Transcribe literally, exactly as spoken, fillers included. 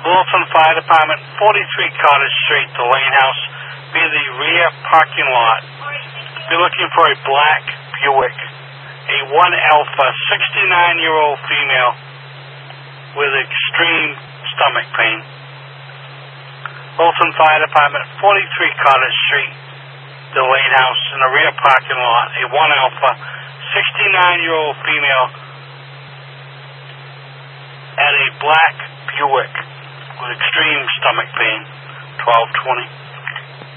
Littleton Fire Department, forty-three Cottage Street, the Lane House, near the rear parking lot. Be looking for a black Buick, a one alpha, sixty-nine-year-old female with extreme stomach pain. Littleton Fire Department, forty-three Cottage Street, the Lane House, in the rear parking lot, a one alpha, sixty-nine-year-old female at a black Buick with extreme stomach pain, twelve twenty.